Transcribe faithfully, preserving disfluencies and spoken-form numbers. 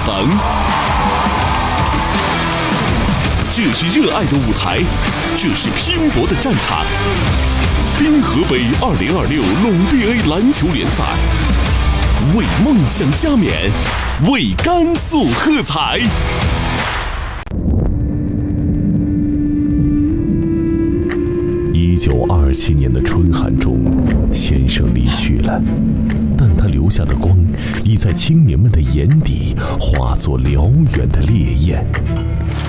城。这是热爱的舞台，这是拼搏的战场。滨河北二零二六陇 B A 篮球联赛，为梦想加冕，为甘肃喝彩。一九二七年的春寒中，先生离去了，但他留下的光，已在青年们的眼底化作辽远的烈焰。